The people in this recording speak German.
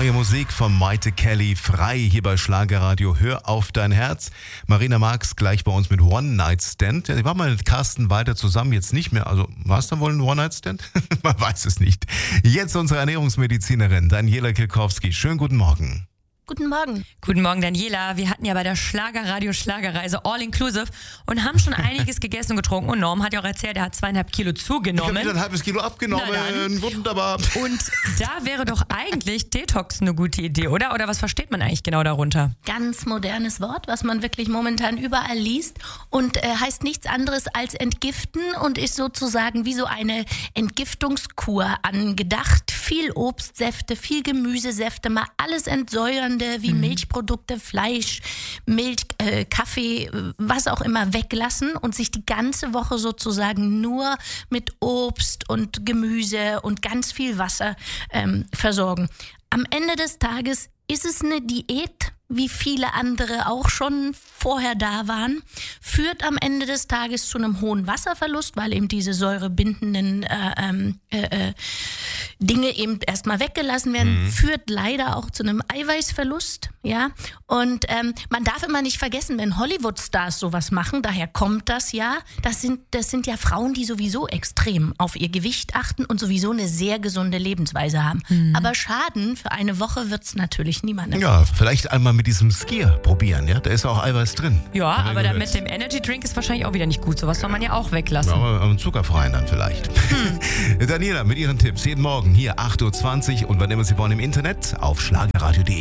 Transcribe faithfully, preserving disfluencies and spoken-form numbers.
Neue Musik von Maite Kelly, frei hier bei Schlagerradio. Hör auf dein Herz. Marina Marx gleich bei uns mit One Night Stand. Ja, ich war mal mit Carsten Walter zusammen, jetzt nicht mehr. Also war es dann wohl ein One Night Stand? Man weiß es nicht. Jetzt unsere Ernährungsmedizinerin Daniela Kilkowski. Schönen guten Morgen. Guten Morgen. Guten Morgen, Daniela. Wir hatten ja bei der Schlagerradio Schlagerreise All Inclusive und haben schon einiges gegessen und getrunken. Und Norm hat ja auch erzählt, er hat zweieinhalb Kilo zugenommen. Ich habe wieder ein halbes Kilo abgenommen. Wunderbar. Und da wäre doch eigentlich Detox eine gute Idee, oder? Oder was versteht man eigentlich genau darunter? Ganz modernes Wort, was man wirklich momentan überall liest und äh, heißt nichts anderes als entgiften und ist sozusagen wie so eine Entgiftungskur angedacht. Viel Obstsäfte, viel Gemüsesäfte, mal alles entsäuernde wie mhm. Milchprodukte, Fleisch, Milch, äh, Kaffee, was auch immer weglassen und sich die ganze Woche sozusagen nur mit Obst und Gemüse und ganz viel Wasser ähm, versorgen. Am Ende des Tages ist es eine Diät, wie viele andere auch schon vorher da waren, führt am Ende des Tages zu einem hohen Wasserverlust, weil eben diese säurebindenden äh, äh, äh, Dinge eben erstmal weggelassen werden, mhm. führt leider auch zu einem Eiweißverlust, ja. Und ähm, man darf immer nicht vergessen, wenn Hollywood-Stars sowas machen, daher kommt das ja, das sind, das sind ja Frauen, die sowieso extrem auf ihr Gewicht achten und sowieso eine sehr gesunde Lebensweise haben. Mhm. Aber Schaden für eine Woche wird's natürlich niemandem. Ja, vielleicht einmal mit diesem Skier probieren, ja? Da ist auch Eiweiß drin. Ja, aber da mit dem Energy Drink ist wahrscheinlich auch wieder nicht gut. Sowas soll man ja auch weglassen. Ja, aber einen zuckerfreien dann vielleicht. Hm. Daniela mit ihren Tipps jeden Morgen hier acht Uhr zwanzig und wann immer Sie wollen im Internet auf schlagerradio punkt de.